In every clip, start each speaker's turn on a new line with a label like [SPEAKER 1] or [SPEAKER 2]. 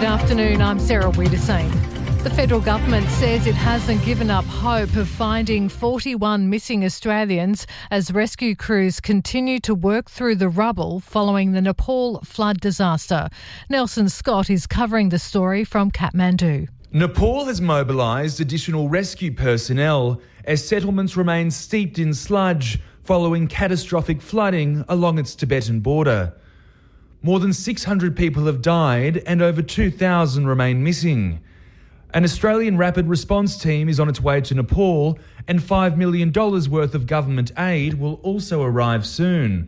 [SPEAKER 1] Good afternoon, I'm Sarah Wiedersame. The federal government says it hasn't given up hope of finding 41 missing Australians as rescue crews continue to work through the rubble following the Nepal flood disaster. Nelson Scott is covering the story from Kathmandu.
[SPEAKER 2] Nepal has mobilised additional rescue personnel as settlements remain steeped in sludge following catastrophic flooding along its Tibetan border. More than 600 people have died and over 2,000 remain missing. An Australian rapid response team is on its way to Nepal and $5 million worth of government aid will also arrive soon.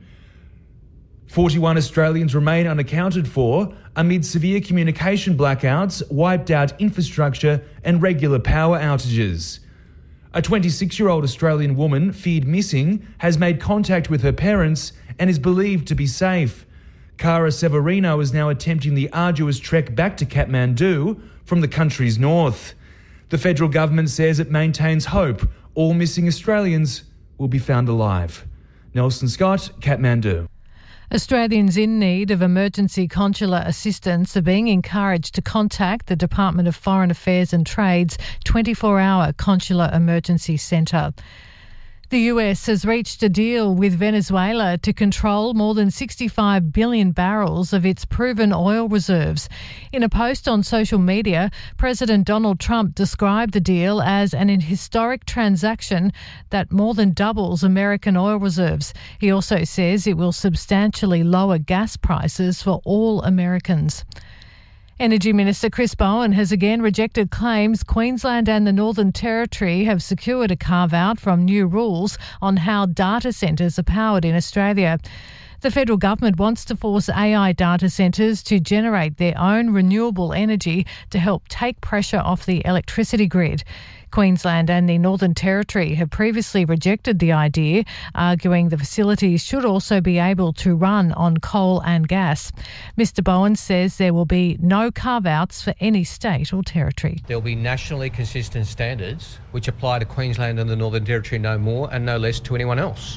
[SPEAKER 2] 41 Australians remain unaccounted for amid severe communication blackouts, wiped out infrastructure and regular power outages. A 26-year-old Australian woman, feared missing, has made contact with her parents and is believed to be safe. Cara Severino is now attempting the arduous trek back to Kathmandu from the country's north. The federal government says it maintains hope all missing Australians will be found alive. Nelson Scott, Kathmandu.
[SPEAKER 1] Australians in need of emergency consular assistance are being encouraged to contact the Department of Foreign Affairs and Trade's 24-hour Consular Emergency Centre. The US has reached a deal with Venezuela to control more than 65 billion barrels of its proven oil reserves. In a post on social media, President Donald Trump described the deal as an historic transaction that more than doubles American oil reserves. He also says it will substantially lower gas prices for all Americans. Energy Minister Chris Bowen has again rejected claims Queensland and the Northern Territory have secured a carve-out from new rules on how data centres are powered in Australia. The federal government wants to force AI data centres to generate their own renewable energy to help take pressure off the electricity grid. Queensland and the Northern Territory have previously rejected the idea, arguing the facilities should also be able to run on coal and gas. Mr Bowen says there will be no carve-outs for any state or territory.
[SPEAKER 3] There will be nationally consistent standards which apply to Queensland and the Northern Territory no more and no less to anyone else.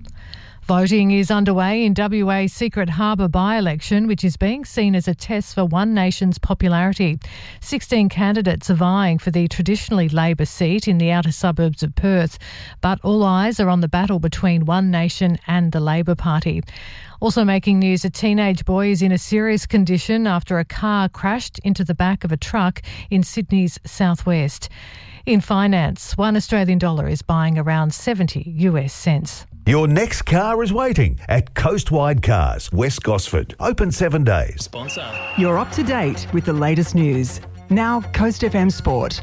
[SPEAKER 1] Voting is underway in WA's Secret Harbour by-election, which is being seen as a test for One Nation's popularity. 16 candidates are vying for the traditionally Labor seat in the outer suburbs of Perth, but all eyes are on the battle between One Nation and the Labor Party. Also making news, a teenage boy is in a serious condition after a car crashed into the back of a truck in Sydney's southwest. In finance, $1 Australian is buying around 70 US cents.
[SPEAKER 4] Your next car is waiting at Coastwide Cars, West Gosford. Open 7 days.
[SPEAKER 5] Sponsor.
[SPEAKER 6] You're up to date with the latest news. Now, Coast FM Sport.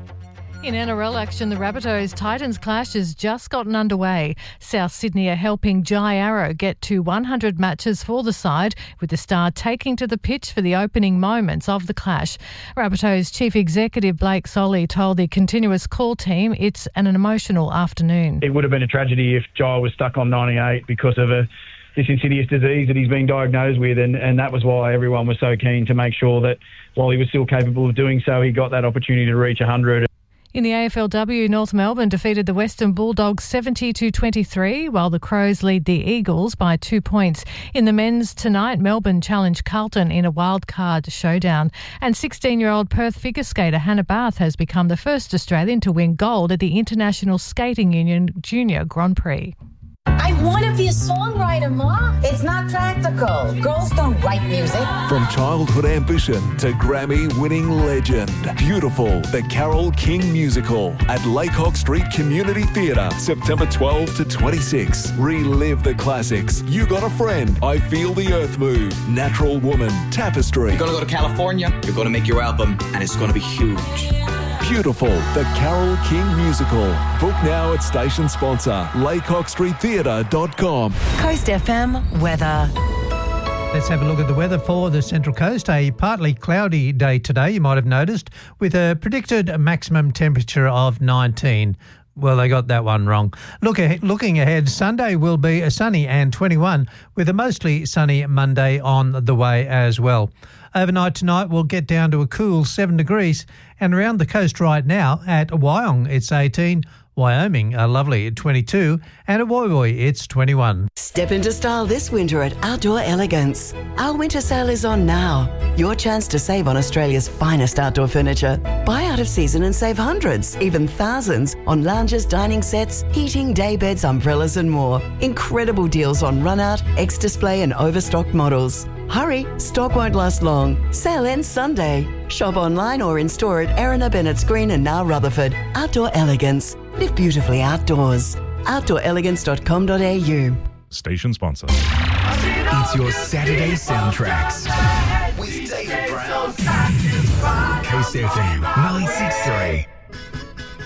[SPEAKER 1] In NRL action, the Rabbitohs-Titans clash has just gotten underway. South Sydney are helping Jai Arrow get to 100 matches for the side, with the Star taking to the pitch for the opening moments of the clash. Rabbitohs Chief Executive Blake Solly told the Continuous Call team it's an emotional afternoon.
[SPEAKER 7] It would have been a tragedy if Jai was stuck on 98 because of this insidious disease that he's been diagnosed with, and that was why everyone was so keen to make sure that while he was still capable of doing so, he got that opportunity to reach 100.
[SPEAKER 1] In the AFLW, North Melbourne defeated the Western Bulldogs 70-23, while the Crows lead the Eagles by 2 points. In the men's tonight, Melbourne challenged Carlton in a wildcard showdown. And 16-year-old Perth figure skater Hannah Barth has become the first Australian to win gold at the International Skating Union Junior Grand Prix.
[SPEAKER 8] I want to be a songwriter, Ma. It's not practical. Girls don't write music.
[SPEAKER 4] From childhood ambition to Grammy-winning legend. Beautiful, the Carole King musical at Laycock Street Community Theatre, September 12 to 26. Relive the classics. You Got a Friend, I Feel the Earth Move, Natural Woman, Tapestry.
[SPEAKER 5] You're going to go to California, you're going to make your album, and it's going to be huge.
[SPEAKER 4] Beautiful, the Carole King musical. Book now at station sponsor, laycockstreettheatre.com.
[SPEAKER 6] Coast FM weather.
[SPEAKER 9] Let's have a look at the weather for the Central Coast. A partly cloudy day today, you might have noticed, with a predicted maximum temperature of 19. Well, they got that one wrong. Looking ahead, Sunday will be sunny and 21, with a mostly sunny Monday on the way as well. Overnight tonight, we'll get down to a cool 7 degrees, and around the coast right now at Wyong, it's 18, Wyoming are lovely at 22, and at Woy Woy it's 21.
[SPEAKER 10] Step into style this winter at Outdoor Elegance. Our winter sale is on now. Your chance to save on Australia's finest outdoor furniture. Buy out of season and save hundreds, even thousands, on lounges, dining sets, heating, daybeds, umbrellas and more. Incredible deals on run-out, ex-display and overstocked models. Hurry, stock won't last long. Sale ends Sunday. Shop online or in store at Erina, Bennett's Green and now Rutherford. Outdoor Elegance. Live beautifully outdoors. OutdoorElegance.com.au.
[SPEAKER 11] Station sponsor.
[SPEAKER 12] It's your Saturday soundtracks with David Brown. Coast FM 963.